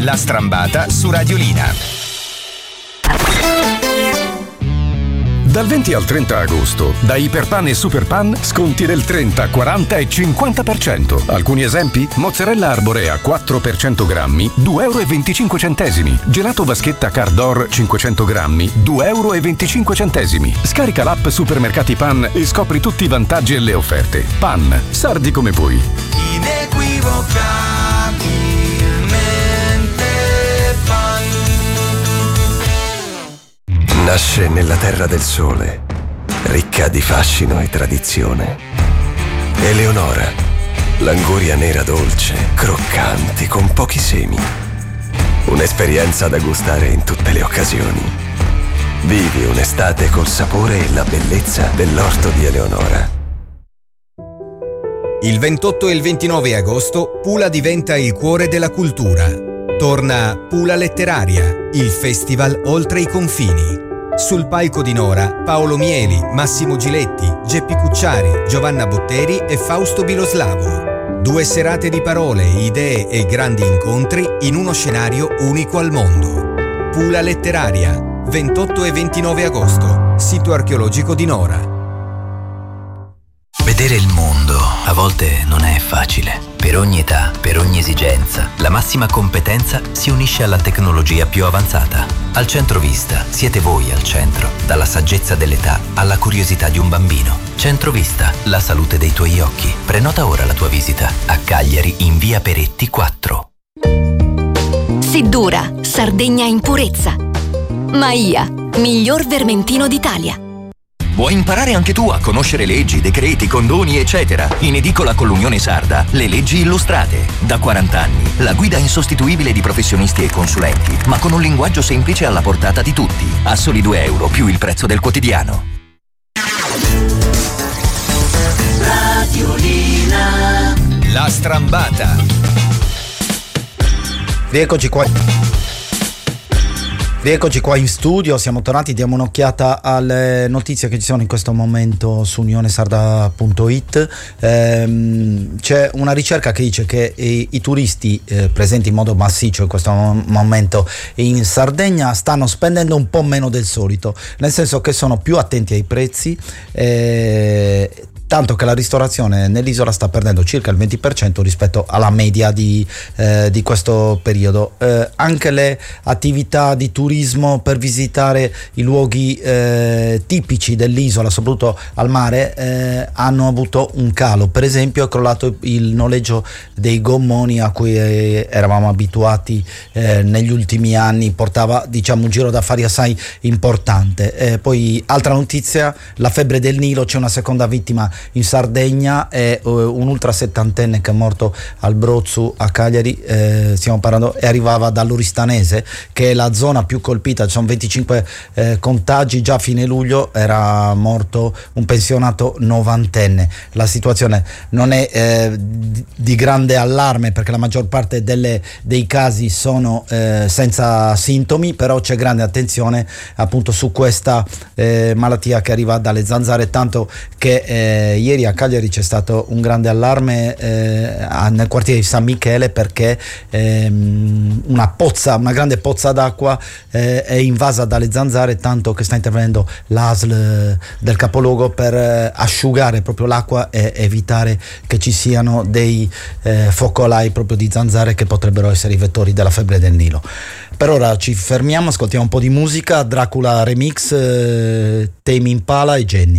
La Strambata su Radiolina. Dal 20 al 30 agosto, da Iperpan e Superpan, sconti del 30, 40 e 50%. Alcuni esempi? Mozzarella arborea 4 per 100 grammi, 2,25 euro. Gelato vaschetta Cardor 500 grammi, 2,25 euro. Scarica l'app Supermercati Pan e scopri tutti i vantaggi e le offerte. Pan, sardi come voi. Nasce nella terra del sole, ricca di fascino e tradizione. Eleonora, l'anguria nera dolce, croccante, con pochi semi. Un'esperienza da gustare in tutte le occasioni. Vivi un'estate col sapore e la bellezza dell'orto di Eleonora. Il 28 e il 29 agosto Pula diventa il cuore della cultura. Torna Pula Letteraria, il festival oltre i confini. Sul palco di Nora, Paolo Mieli, Massimo Giletti, Geppi Cucciari, Giovanna Botteri e Fausto Biloslavo. 2 serate di parole, idee e grandi incontri in uno scenario unico al mondo. Pula Letteraria, 28 e 29 agosto, sito archeologico di Nora. Vedere il mondo a volte non è facile. Per ogni età, per ogni esigenza, la massima competenza si unisce alla tecnologia più avanzata. Al Centrovista siete voi al centro, dalla saggezza dell'età alla curiosità di un bambino. Centrovista, la salute dei tuoi occhi. Prenota ora la tua visita a Cagliari in via Peretti 4. Seddura, Sardegna in purezza. Maia, miglior vermentino d'Italia. Vuoi imparare anche tu a conoscere leggi, decreti, condoni, eccetera? In edicola con l'Unione Sarda, le leggi illustrate. Da 40 anni, la guida insostituibile di professionisti e consulenti, ma con un linguaggio semplice alla portata di tutti. A soli €2 più il prezzo del quotidiano. Radiolina. La Strambata. Rieccoci qua in studio, siamo tornati, diamo un'occhiata alle notizie che ci sono in questo momento su unionesarda.it. C'è una ricerca che dice che i turisti presenti in modo massiccio in questo momento in Sardegna stanno spendendo un po' meno del solito, nel senso che sono più attenti ai prezzi, tanto che la ristorazione nell'isola sta perdendo circa il 20% rispetto alla media di questo periodo. Anche le attività di turismo per visitare i luoghi tipici dell'isola, soprattutto al mare, hanno avuto un calo. Per esempio è crollato il noleggio dei gommoni a cui eravamo abituati negli ultimi anni, portava un giro d'affari assai importante. Poi altra notizia, la febbre del Nilo, c'è una seconda vittima in Sardegna, è un ultra settantenne che è morto al Brozzu a Cagliari, stiamo parlando, e arrivava dall'Oristanese, che è la zona più colpita, ci sono 25 contagi, già a fine luglio era morto un pensionato novantenne. La situazione non è di grande allarme perché la maggior parte dei casi sono senza sintomi, però c'è grande attenzione appunto su questa malattia che arriva dalle zanzare, tanto che ieri a Cagliari c'è stato un grande allarme nel quartiere di San Michele perché una grande pozza d'acqua è invasa dalle zanzare, tanto che sta intervenendo l'ASL del capoluogo per asciugare proprio l'acqua e evitare che ci siano dei focolai proprio di zanzare che potrebbero essere i vettori della febbre del Nilo. Per ora ci fermiamo, ascoltiamo un po' di musica, Dracula Remix, Tame Impala e Jenny.